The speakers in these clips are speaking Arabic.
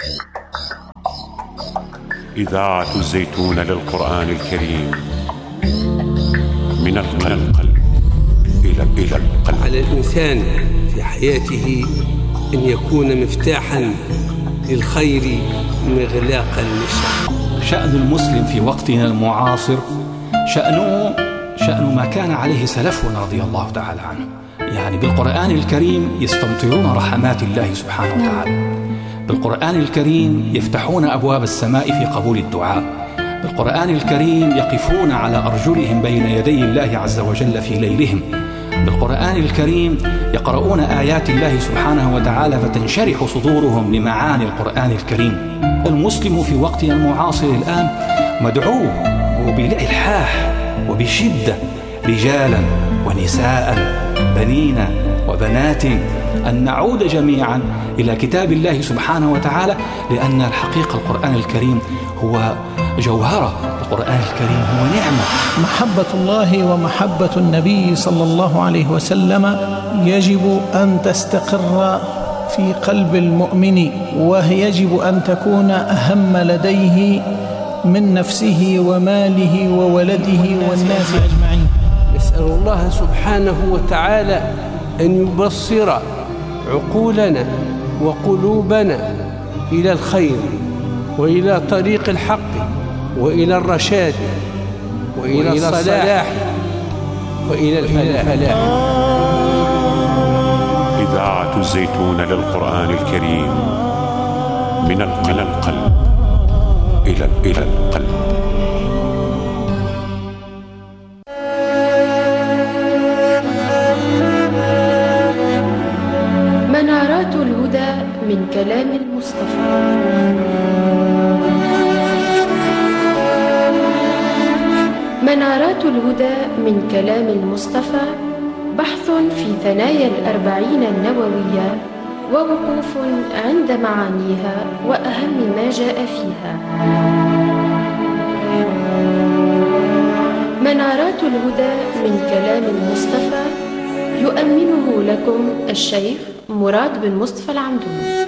إذاعة الزيتون للقرآن الكريم، من القلب إلى القلب. على الإنسان في حياته أن يكون مفتاحا للخير مغلاقا للشر. شأن المسلم في وقتنا المعاصر شأن ما كان عليه سلفنا رضي الله تعالى عنه. يعني بالقرآن الكريم يستمطرون رحمات الله سبحانه وتعالى، بالقرآن الكريم يفتحون أبواب السماء في قبول الدعاء، بالقرآن الكريم يقفون على أرجلهم بين يدي الله عز وجل في ليلهم، بالقرآن الكريم يقرؤون آيات الله سبحانه وتعالى فتنشرح صدورهم لمعاني القرآن الكريم. المسلم في وقتنا المعاصر الآن مدعو بإلحاح وبشدة، رجالا ونساء، بنين وبنات، أن نعود جميعا إلى كتاب الله سبحانه وتعالى، لأن الحقيقة القرآن الكريم هو جوهرة، القرآن الكريم هو نعمة. محبة الله ومحبة النبي صلى الله عليه وسلم يجب أن تستقر في قلب المؤمن، ويجب أن تكون أهم لديه من نفسه وماله وولده والناس أجمعين. نسأل الله سبحانه وتعالى أن يبصر عقولنا وقلوبنا إلى الخير وإلى طريق الحق وإلى الرشاد وإلى الصلاح وإلى الفلاح. إذاعة الزيتون للقرآن الكريم، من القلب إلى القلب. منارات الهدى من كلام المصطفى. منارات الهدى من كلام المصطفى، بحث في ثنايا الأربعين النووية، ووقوف عند معانيها وأهم ما جاء فيها. منارات الهدى من كلام المصطفى يؤمنه لكم الشيخ مراد بن مصطفى العمدوني.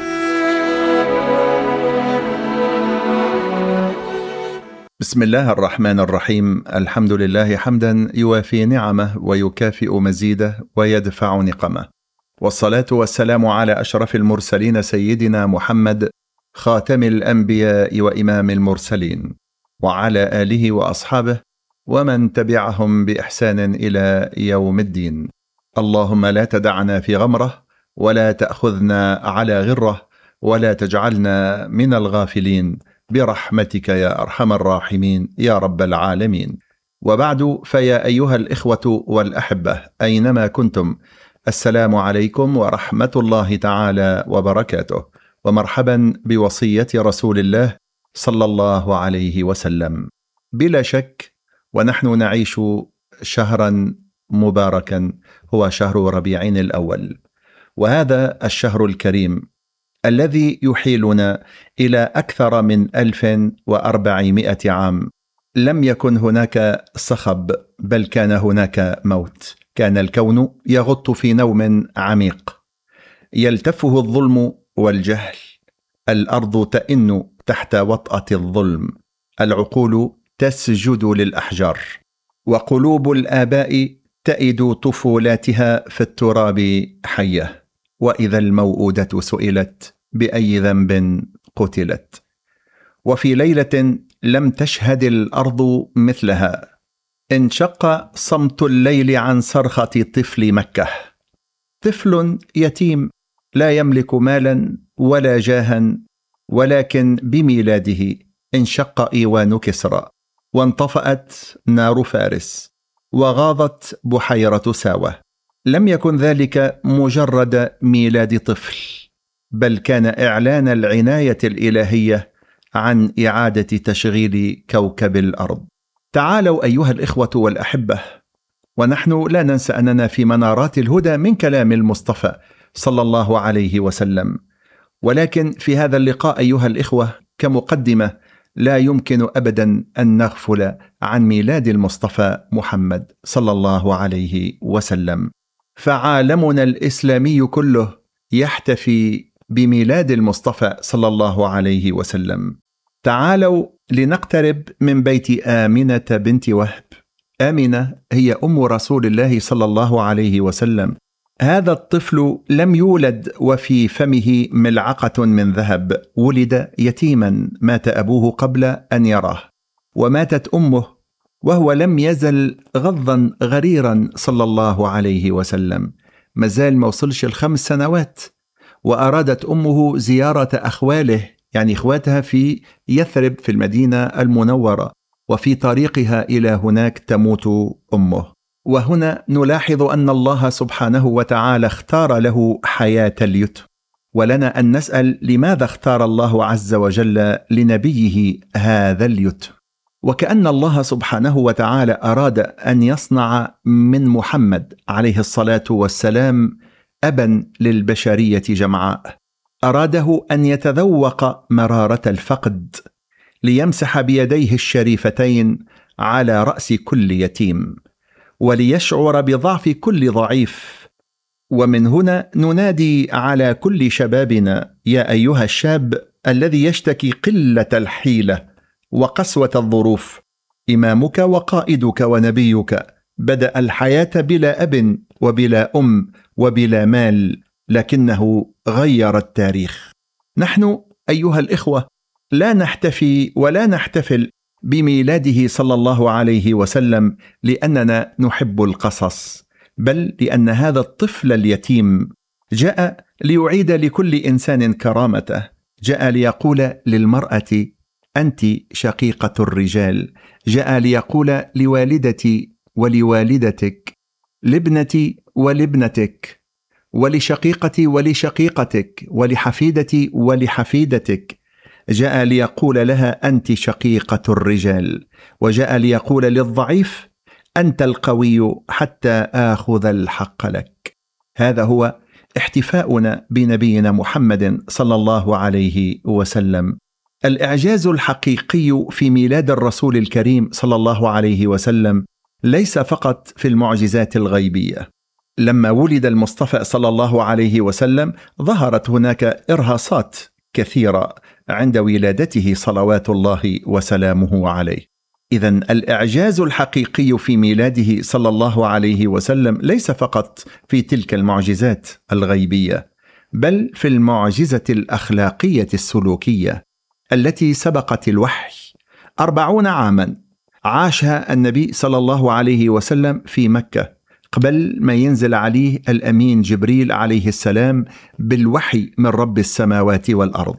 بسم الله الرحمن الرحيم. الحمد لله حمدا يوافي نعمه ويكافئ مزيده ويدفع نقمه، والصلاة والسلام على أشرف المرسلين سيدنا محمد خاتم الأنبياء وإمام المرسلين، وعلى آله وأصحابه ومن تبعهم بإحسان إلى يوم الدين. اللهم لا تدعنا في غمرة، ولا تأخذنا على غرة، ولا تجعلنا من الغافلين، برحمتك يا أرحم الراحمين يا رب العالمين. وبعد، فيا أيها الإخوة والأحبة أينما كنتم، السلام عليكم ورحمة الله تعالى وبركاته، ومرحبا بوصية رسول الله صلى الله عليه وسلم. بلا شك ونحن نعيش شهرا مباركا، هو شهر ربيع الأول، وهذا الشهر الكريم الذي يحيلنا إلى أكثر من 1400 عام لم يكن هناك صخب، بل كان هناك موت. كان الكون يغط في نوم عميق يلتفه الظلم والجهل، الأرض تئن تحت وطأة الظلم، العقول تسجد للأحجار، وقلوب الآباء تئد طفولاتها في التراب حية، وإذا الموءودة سئلت بأي ذنب قتلت. وفي ليلة لم تشهد الأرض مثلها انشق صمت الليل عن صرخة طفل مكة، طفل يتيم لا يملك مالا ولا جاها، ولكن بميلاده انشق إيوان كسرى، وانطفأت نار فارس، وغاضت بحيرة ساوة. لم يكن ذلك مجرد ميلاد طفل، بل كان إعلان العناية الإلهية عن إعادة تشغيل كوكب الأرض. تعالوا أيها الإخوة والأحبة، ونحن لا ننسى أننا في منارات الهدى من كلام المصطفى صلى الله عليه وسلم، ولكن في هذا اللقاء أيها الإخوة كمقدمة لا يمكن أبدا أن نغفل عن ميلاد المصطفى محمد صلى الله عليه وسلم. فعالمنا الإسلامي كله يحتفي بميلاد المصطفى صلى الله عليه وسلم. تعالوا لنقترب من بيت آمنة بنت وهب. آمنة هي أم رسول الله صلى الله عليه وسلم. هذا الطفل لم يولد وفي فمه ملعقة من ذهب، ولد يتيما، مات أبوه قبل أن يراه، وماتت أمه وهو لم يزل غضا غريرا صلى الله عليه وسلم، مازال ما وصلش 5 سنوات. وأرادت أمه زيارة أخواله، يعني إخواتها في يثرب في المدينة المنورة، وفي طريقها إلى هناك تموت أمه. وهنا نلاحظ أن الله سبحانه وتعالى اختار له حياة اليتم، ولنا أن نسأل لماذا اختار الله عز وجل لنبيه هذا اليتم. وكأن الله سبحانه وتعالى أراد أن يصنع من محمد عليه الصلاة والسلام أبا للبشرية جمعاء، أراده أن يتذوق مرارة الفقد ليمسح بيديه الشريفتين على رأس كل يتيم، وليشعر بضعف كل ضعيف. ومن هنا ننادي على كل شبابنا: يا أيها الشاب الذي يشتكي قلة الحيلة وقسوة الظروف، إمامك وقائدك ونبيك بدأ الحياة بلا أب وبلا أم وبلا مال، لكنه غير التاريخ. نحن أيها الإخوة لا نحتفي ولا نحتفل بميلاده صلى الله عليه وسلم لأننا نحب القصص، بل لأن هذا الطفل اليتيم جاء ليعيد لكل إنسان كرامته، جاء ليقول للمرأة أنت شقيقة الرجال، جاء ليقول لوالدتي ولوالدتك، لابنتي ولابنتك، ولشقيقتي ولشقيقتك، ولحفيدتي ولحفيدتك. جاء ليقول لها أنت شقيقة الرجال، وجاء ليقول للضعيف أنت القوي حتى آخذ الحق لك. هذا هو احتفاؤنا بنبينا محمد صلى الله عليه وسلم. الإعجاز الحقيقي في ميلاد الرسول الكريم صلى الله عليه وسلم ليس فقط في المعجزات الغيبية. لما ولد المصطفى صلى الله عليه وسلم ظهرت هناك إرهاصات كثيرة عند ولادته صلوات الله وسلامه عليه. إذن الإعجاز الحقيقي في ميلاده صلى الله عليه وسلم ليس فقط في تلك المعجزات الغيبية، بل في المعجزة الأخلاقية السلوكية التي سبقت الوحي. 40 عاما عاشها النبي صلى الله عليه وسلم في مكة قبل ما ينزل عليه الأمين جبريل عليه السلام بالوحي من رب السماوات والأرض.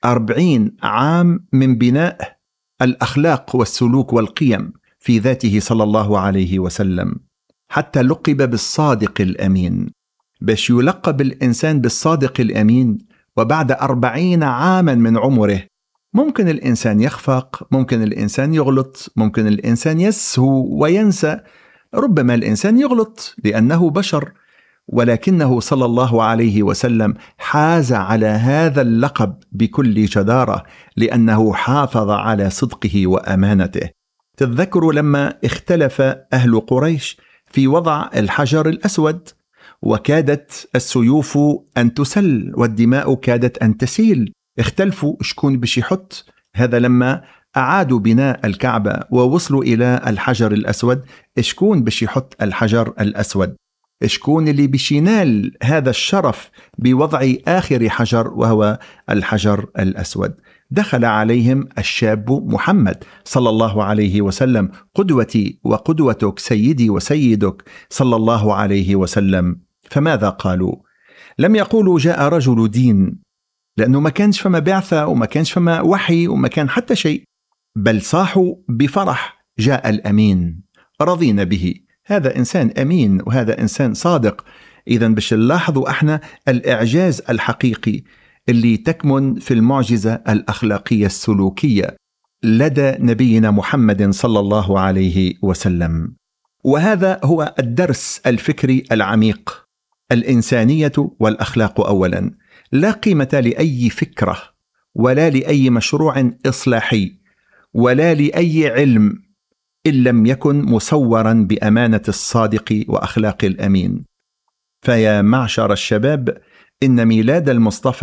40 عام من بناء الأخلاق والسلوك والقيم في ذاته صلى الله عليه وسلم، حتى لقب بالصادق الأمين. باش يلقب الإنسان بالصادق الأمين وبعد 40 عاما من عمره، ممكن الإنسان يخفق، ممكن الإنسان يغلط، ممكن الإنسان يسهو وينسى، ربما الإنسان يغلط لأنه بشر، ولكنه صلى الله عليه وسلم حاز على هذا اللقب بكل جدارة لأنه حافظ على صدقه وأمانته. تذكروا لما اختلف أهل قريش في وضع الحجر الأسود، وكادت السيوف أن تسل والدماء كادت أن تسيل، اختلفوا شكون باش يحط. هذا لما أعادوا بناء الكعبة ووصلوا إلى الحجر الأسود، شكون باش يحط الحجر الأسود، شكون اللي باش ينال هذا الشرف بوضع آخر حجر وهو الحجر الأسود. دخل عليهم الشاب محمد صلى الله عليه وسلم، قدوتي وقدوتك، سيدي وسيدك صلى الله عليه وسلم. فماذا قالوا؟ لم يقولوا جاء رجل دين، لأنه ما كانش فما بعثة وما كانش فما وحي وما كان حتى شيء، بل صاحوا بفرح جاء الأمين، رضينا به، هذا إنسان أمين وهذا إنسان صادق. إذن باش نلاحظوا احنا الإعجاز الحقيقي اللي تكمن في المعجزة الأخلاقية السلوكية لدى نبينا محمد صلى الله عليه وسلم. وهذا هو الدرس الفكري العميق. الإنسانية والأخلاق أولا. لا قيمة لأي فكرة ولا لأي مشروع إصلاحي ولا لأي علم إن لم يكن مصورا بأمانة الصادق وأخلاق الأمين. فيا معشر الشباب، إن ميلاد المصطفى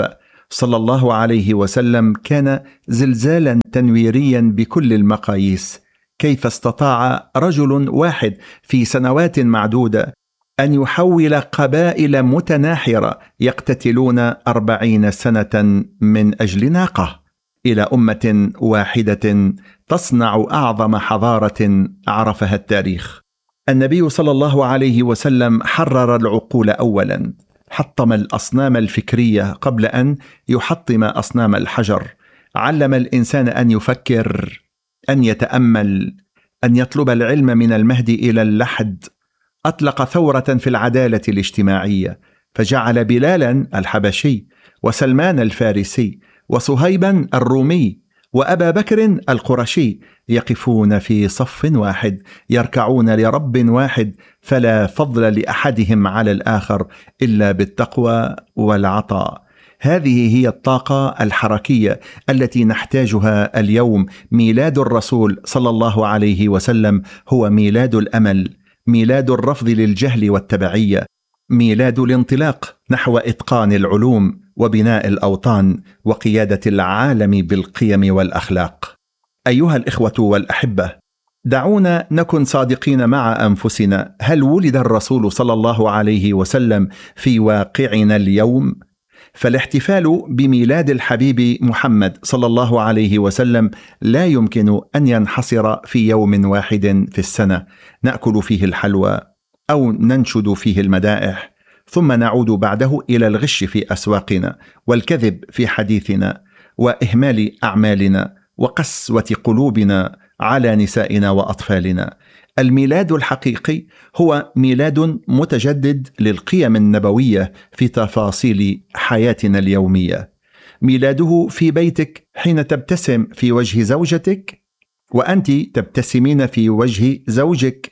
صلى الله عليه وسلم كان زلزالا تنويريا بكل المقاييس. كيف استطاع رجل واحد في سنوات معدودة أن يحول قبائل متناحرة يقتتلون 40 سنة من أجل ناقة إلى أمة واحدة تصنع أعظم حضارة عرفها التاريخ؟ النبي صلى الله عليه وسلم حرر العقول أولا، حطم الأصنام الفكرية قبل أن يحطم أصنام الحجر، علم الإنسان أن يفكر، أن يتأمل، أن يطلب العلم من المهد إلى اللحد. أطلق ثورة في العدالة الاجتماعية، فجعل بلالا الحبشي وسلمان الفارسي وصهيبا الرومي وأبا بكر القرشي يقفون في صف واحد، يركعون لرب واحد، فلا فضل لأحدهم على الآخر إلا بالتقوى والعطاء. هذه هي الطاقة الحركية التي نحتاجها اليوم. ميلاد الرسول صلى الله عليه وسلم هو ميلاد الأمل، ميلاد الرفض للجهل والتبعية، ميلاد الانطلاق نحو إتقان العلوم وبناء الأوطان وقيادة العالم بالقيم والأخلاق. أيها الإخوة والأحبة، دعونا نكن صادقين مع أنفسنا. هل ولد الرسول صلى الله عليه وسلم في واقعنا اليوم؟ فالاحتفال بميلاد الحبيب محمد صلى الله عليه وسلم لا يمكن أن ينحصر في يوم واحد في السنة نأكل فيه الحلوى أو ننشد فيه المدائح، ثم نعود بعده إلى الغش في أسواقنا والكذب في حديثنا وإهمال أعمالنا وقسوة قلوبنا على نسائنا وأطفالنا. الميلاد الحقيقي هو ميلاد متجدد للقيم النبوية في تفاصيل حياتنا اليومية. ميلاده في بيتك حين تبتسم في وجه زوجتك وأنت تبتسمين في وجه زوجك،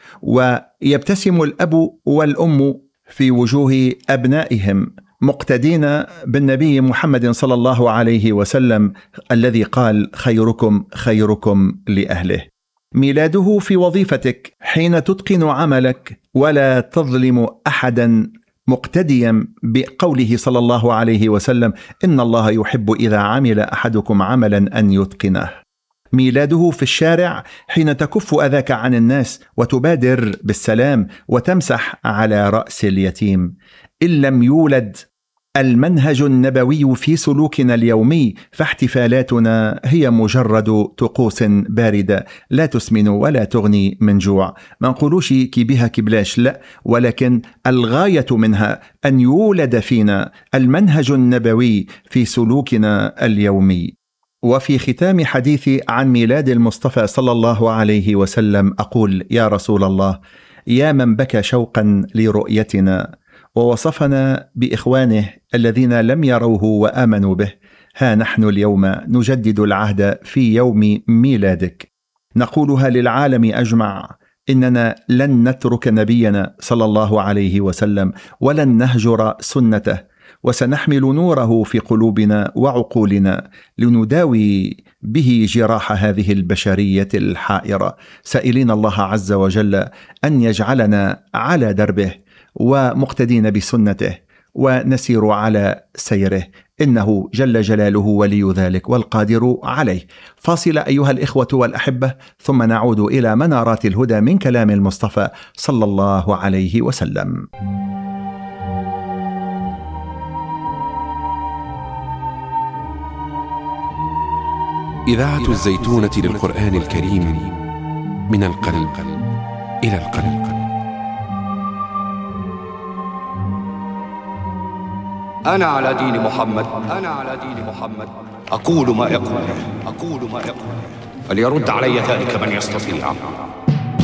ويبتسم الأب والأم في وجوه أبنائهم، مقتدين بالنبي محمد صلى الله عليه وسلم الذي قال: خيركم خيركم لأهله. ميلاده في وظيفتك حين تتقن عملك ولا تظلم أحدا، مقتديا بقوله صلى الله عليه وسلم: إن الله يحب إذا عمل أحدكم عملا أن يتقنه. ميلاده في الشارع حين تكف أذاك عن الناس وتبادر بالسلام وتمسح على رأس اليتيم. إن لم يولد المنهج النبوي في سلوكنا اليومي فاحتفالاتنا هي مجرد طقوس باردة لا تسمن ولا تغني من جوع. ما نقولوش كي بها كبلاش، لا، ولكن الغاية منها أن يولد فينا المنهج النبوي في سلوكنا اليومي. وفي ختام حديثي عن ميلاد المصطفى صلى الله عليه وسلم أقول: يا رسول الله، يا من بكى شوقا لرؤيتنا ووصفنا بإخوانه الذين لم يروه وآمنوا به، ها نحن اليوم نجدد العهد في يوم ميلادك، نقولها للعالم أجمع: إننا لن نترك نبينا صلى الله عليه وسلم ولن نهجر سنته، وسنحمل نوره في قلوبنا وعقولنا لنداوي به جراح هذه البشرية الحائرة، سائلين الله عز وجل أن يجعلنا على دربه ومقتدين بسنته ونسير على سيره، إنه جل جلاله ولي ذلك والقادر عليه. فاصل أيها الإخوة والأحبة، ثم نعود إلى منارات الهدى من كلام المصطفى صلى الله عليه وسلم. إذاعة الزيتونة للقرآن الكريم، من القلب إلى القلب. أنا على دين محمد، أقول ما يقول، فليرد علي ذلك من يستطيع.